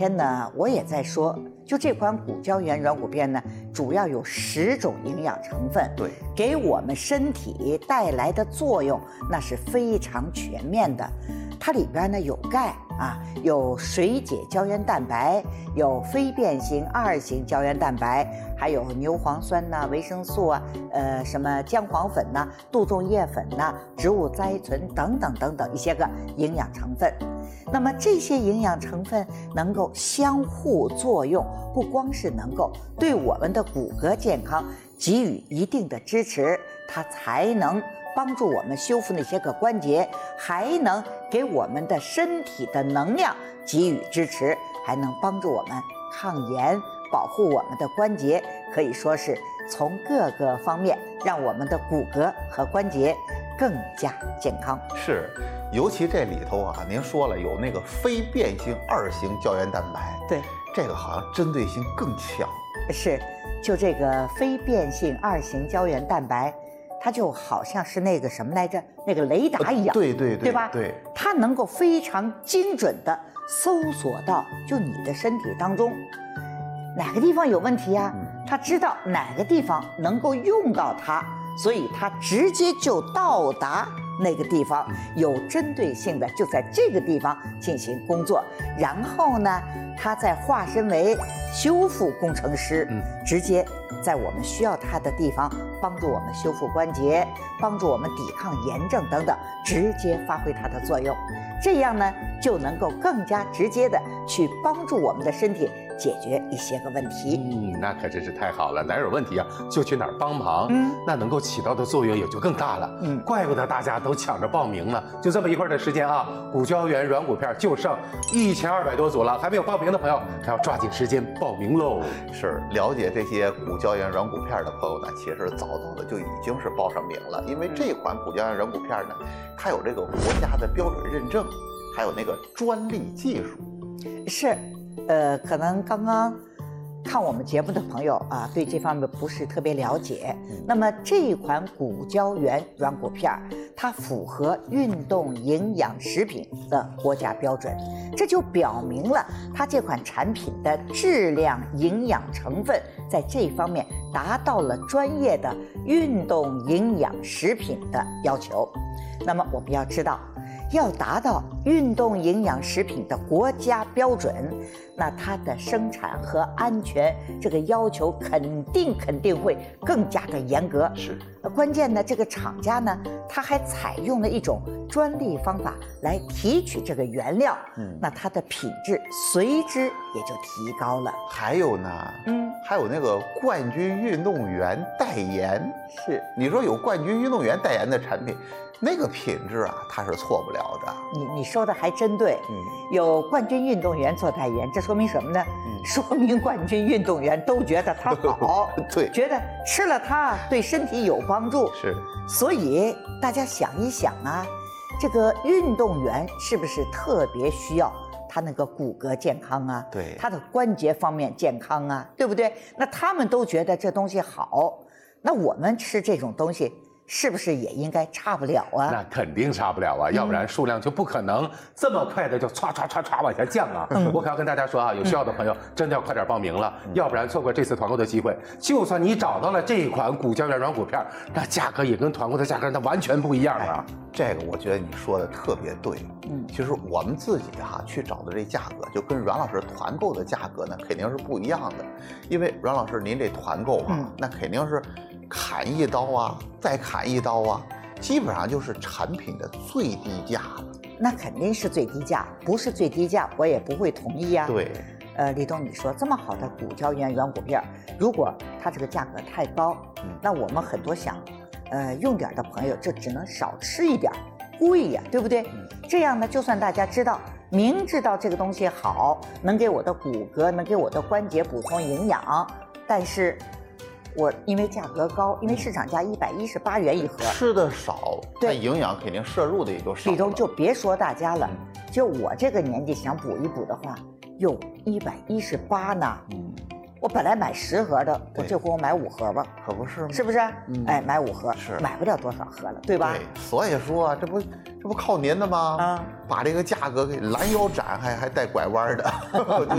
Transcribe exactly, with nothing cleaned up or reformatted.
天呢，我也在说，就这款骨胶原软骨片呢，主要有十种营养成分， 对， 给我们身体带来的作用那是非常全面的。它里边呢有钙啊，有水解胶原蛋白，有非变性二型胶原蛋白，还有牛磺酸呐、维生素啊，呃，什么姜黄粉呐、杜仲叶粉呐、植物甾醇等等等等一些个营养成分。那么这些营养成分能够相互作用，不光是能够对我们的骨骼健康给予一定的支持，它才能帮助我们修复那些个关节，还能给我们的身体的能量给予支持，还能帮助我们抗炎，保护我们的关节，可以说是从各个方面让我们的骨骼和关节更加健康。 是，尤其这里头啊，您说了有那个非变性二型胶原蛋白， 对， 这个好像针对性更强。 是，就这个非变性二型胶原蛋白，它就好像是那个什么来着，那个雷达一样， 呃、对对对， 对吧？ 对， 它能够非常精准地搜索到就你的身体当中哪个地方有问题啊， 嗯、 它知道哪个地方能够用到它，所以它直接就到达那个地方，有针对性的就在这个地方进行工作，然后呢，它再化身为修复工程师， 嗯， 直接在我们需要它的地方帮助我们修复关节，帮助我们抵抗炎症等等，直接发挥它的作用。这样呢，就能够更加直接的去帮助我们的身体解决一些个问题。 嗯，那可真是太好了，哪有问题啊就去哪儿帮忙， 嗯， 那能够起到的作用也就更大了。 嗯， 怪不得大家都抢着报名呢。就这么一会儿的时间啊，骨胶原软骨片就剩一千二百多组了，还没有报名的朋友，还要抓紧时间报名喽。 是，了解这些骨胶原软骨片的朋友呢，其实早早的就已经是报上名了，因为这款骨胶原软骨片呢，它有这个国家的标准认证，还有那个专利技术。 是，呃，可能刚刚看我们节目的朋友啊，对这方面不是特别了解。那么这一款骨胶原软骨片，它符合运动营养食品的国家标准，这就表明了它这款产品的质量、营养成分在这方面达到了专业的运动营养食品的要求。那么我们要知道，要达到运动营养食品的国家标准，那它的生产和安全这个要求肯定肯定会更加的严格。 是， 关键呢，这个厂家呢，它还采用了一种专利方法来提取这个原料，嗯，那它的品质随之也就提高了。 还有呢，嗯，还有那个冠军运动员代言， 是， 你说有冠军运动员代言的产品，那个品质啊，它是错不了的。 你你说的还真对，嗯，有冠军运动员做代言，这说明什么呢？嗯，说明冠军运动员都觉得它好， 对， 觉得吃了它对身体有帮助。 是， 所以大家想一想啊，这个运动员是不是特别需要他那个骨骼健康啊？ 对， 他的关节方面健康啊，对不对？那他们都觉得这东西好，那我们吃这种东西是不是也应该差不了啊？ 那肯定差不了啊，要不然数量就不可能这么快的就唰唰唰唰往下降啊！嗯、我可要跟大家说啊，有需要的朋友真的要快点报名了，嗯、要不然错过这次团购的机会。就算你找到了这一款骨胶原软骨片，那价格也跟团购的价格那完全不一样啊！ 哎、这个我觉得你说的特别对。嗯，其实我们自己哈、啊、去找的这价格，就跟阮老师团购的价格呢肯定是不一样的，因为阮老师您这团购啊，嗯、那肯定是砍一刀啊，再砍一刀啊，基本上就是产品的最低价了。 那肯定是最低价，不是最低价我也不会同意啊。 对， 呃，李东，你说这么好的骨胶原软骨片，如果它这个价格太高，嗯，那我们很多想，呃，用点的朋友就只能少吃一点，贵呀，对不对？嗯，这样呢，就算大家知道，明知道这个东西好，能给我的骨骼，能给我的关节补充营养，但是我因为价格高，因为市场价一百一十八元一盒， 吃的少，对，营养肯定摄入的也就少了。 李东就别说大家了，嗯、就我这个年纪想补一补的话，哟，一百一十八呢。嗯，我本来买十盒的，我这回我买五盒吧， 可不是吗？ 是不是？嗯、哎，买五盒是买不了多少盒了，对吧？ 对，所以说这不这不靠您的吗？啊，把这个价格给拦腰斩，还还带拐弯的，就